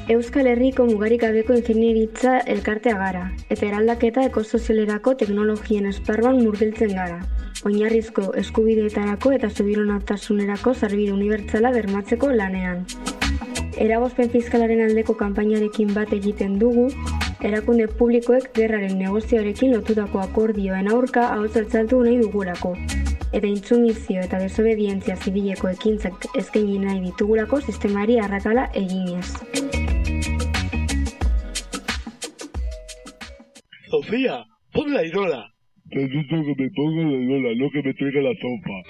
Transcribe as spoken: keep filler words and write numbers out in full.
Euskal Herriko mugarik gabeko ingeniaritza elkartea gara, eta eraldaketa ekosozialerako teknologien esparruan murgiltzen gara. Oinarrizko eskubideetarako eta subiranotasunerako sarbide unibertsala bermatzeko lanean. Eragozpen fiskalaren aldeko kanpainarekin bat egiten dugu, erakunde publikoek gerraren negozioarekin lotutako akordioen aurka ahots altxatu nahi dugulako, eta intsumizio eta desobedientzia zibileko ekintzak eskaini nahi ditugulako sistemari arrakala eginez. Sofía, pon la idola. Necesito que me ponga la idola, no que me traiga la sopa.